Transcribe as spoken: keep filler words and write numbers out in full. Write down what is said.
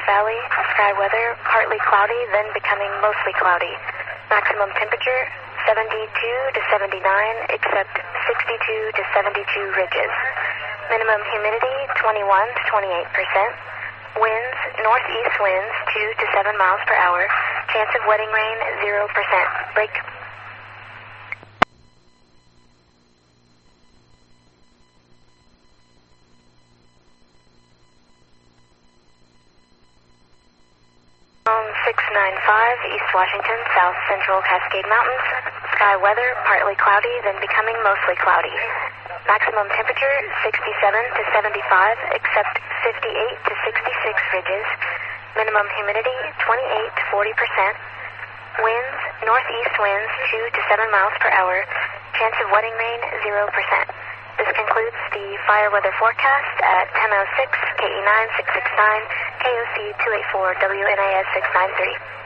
Valley, sky weather, partly cloudy, then becoming mostly cloudy. Maximum temperature, seventy-two to seventy-nine, except sixty-two to seventy-two ridges. Minimum humidity, twenty-one to twenty-eight percent. Winds, northeast winds, two to seven miles per hour. Chance of wetting rain, zero percent. Break. six nine five, East Washington, South Central Cascade Mountains. Sky weather, partly cloudy, then becoming mostly cloudy. Maximum temperature, sixty-seven to seventy-five, except fifty-eight to sixty-six ridges. Minimum humidity, twenty-eight to forty percent. Winds, northeast winds, two to seven miles per hour. Chance of wetting rain, zero percent. This concludes the fire weather forecast at ten oh six, K E nine six six nine, K O C two eight four, W N A S six nine three.